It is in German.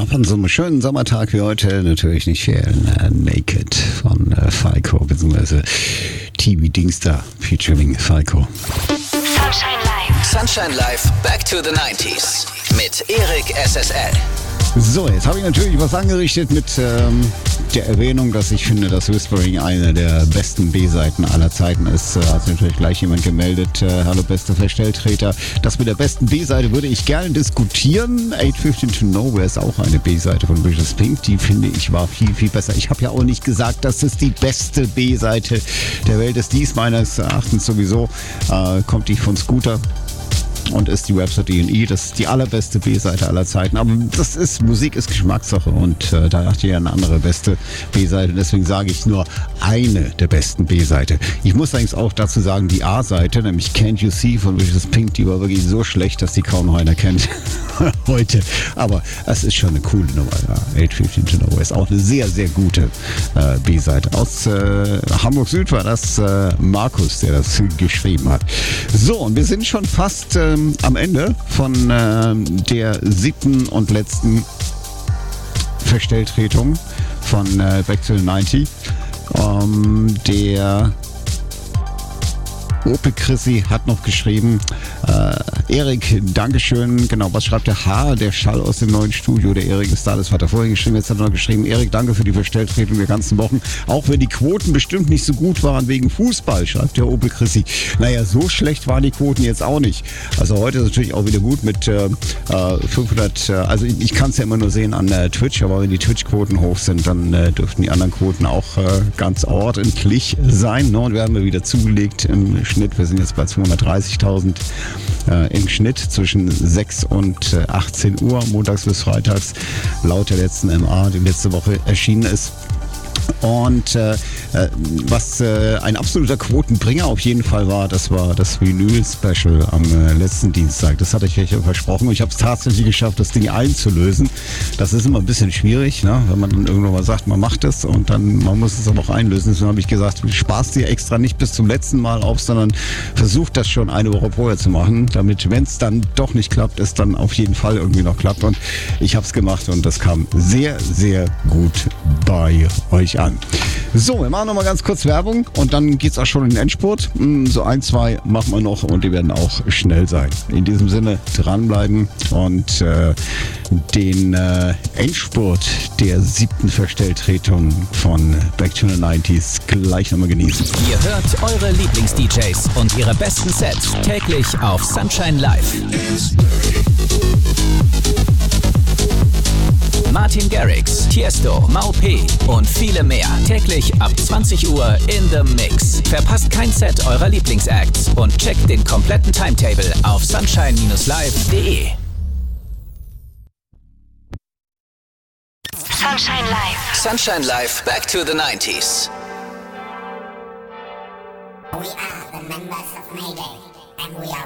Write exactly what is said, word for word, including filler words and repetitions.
darf an so einem schönen Sommertag wie heute natürlich nicht fehlen. Uh, Naked von uh, Falco, beziehungsweise T V Dingster featuring Falco. Sunshine Live. Sunshine Live, Back to the nineties mit Erik S S L. So, jetzt habe ich natürlich was angerichtet mit ähm, der Erwähnung, dass ich finde, dass Whispering eine der besten B-Seiten aller Zeiten ist. Äh, hat natürlich gleich jemand gemeldet. Äh, hallo, beste Verstelltreter. Das mit der besten B-Seite würde ich gerne diskutieren. eight fifteen to Nowhere ist auch eine B-Seite von Vicious Pink. Die finde ich war viel, viel besser. Ich habe ja auch nicht gesagt, dass es die beste B-Seite der Welt ist. Dies meines Erachtens sowieso. Äh, kommt die von Scooter und ist die Rhapsody in E. Das ist die allerbeste B-Seite aller Zeiten. Aber das ist, Musik ist Geschmackssache und äh, da hat ihr eine andere beste B-Seite. Deswegen sage ich nur eine der besten B-Seite. Ich muss allerdings auch dazu sagen, die A-Seite, nämlich Can't You See von Vicious Pink, die war wirklich so schlecht, dass die kaum noch einer kennt heute. Aber es ist schon eine coole Nummer. Ja. eight fifteen to Nowhere ist auch eine sehr, sehr gute äh, B-Seite. Aus äh, Hamburg Süd war das äh, Markus, der das geschrieben hat. So, und wir sind schon fast äh, am Ende von äh, der siebten und letzten Verstelltretung von äh, Back to the nineties. Ähm, der Opel Chrissy hat noch geschrieben, äh, Erik, Dankeschön. Genau, was schreibt der H? Der Schall aus dem neuen Studio. Der Erik ist da, das hat er vorhin geschrieben. Jetzt hat er noch geschrieben, Erik, danke für die Verstelltretung der ganzen Wochen. Auch wenn die Quoten bestimmt nicht so gut waren wegen Fußball, schreibt der Opel Chrissy. Naja, so schlecht waren die Quoten jetzt auch nicht. Also heute ist es natürlich auch wieder gut mit äh, fünfhundert, äh, also ich, ich kann es ja immer nur sehen an äh, Twitch, aber wenn die Twitch-Quoten hoch sind, dann äh, dürften die anderen Quoten auch äh, ganz ordentlich sein. Ne? Und wir haben ja wieder zugelegt im Schnitt. Wir sind jetzt bei zweihundertdreißigtausend äh, im Schnitt zwischen sechs und äh, achtzehn Uhr, montags bis freitags, laut der letzten M A, die letzte Woche erschienen ist. Und äh, was äh, ein absoluter Quotenbringer auf jeden Fall war, das war das Vinyl-Special am äh, letzten Dienstag. Das hatte ich euch ja versprochen und ich habe es tatsächlich geschafft, das Ding einzulösen. Das ist immer ein bisschen schwierig, ne? Wenn man dann irgendwann mal sagt, man macht es und dann man muss es aber auch einlösen. Deswegen habe ich gesagt, sparst dir extra nicht bis zum letzten Mal auf, sondern versucht das schon eine Woche vorher zu machen, damit, wenn es dann doch nicht klappt, es dann auf jeden Fall irgendwie noch klappt. Und ich habe es gemacht und das kam sehr, sehr gut bei euch an. So, wir machen noch mal ganz kurz Werbung und dann geht's auch schon in den Endspurt. So ein, zwei machen wir noch und die werden auch schnell sein. In diesem Sinne dranbleiben und äh, den äh, Endspurt der siebten Verstelltretung von Back to the nineties gleich nochmal genießen. Ihr hört eure Lieblings-D Js und ihre besten Sets täglich auf Sunshine Live. Martin Garrix, Tiesto, Mau P und viele mehr. Täglich ab zwanzig Uhr in The Mix. Verpasst kein Set eurer Lieblingsacts und checkt den kompletten Timetable auf sunshine live punkt de. Sunshine Live. Sunshine Live, Back to the nineties. We are the members of Mayday, and we are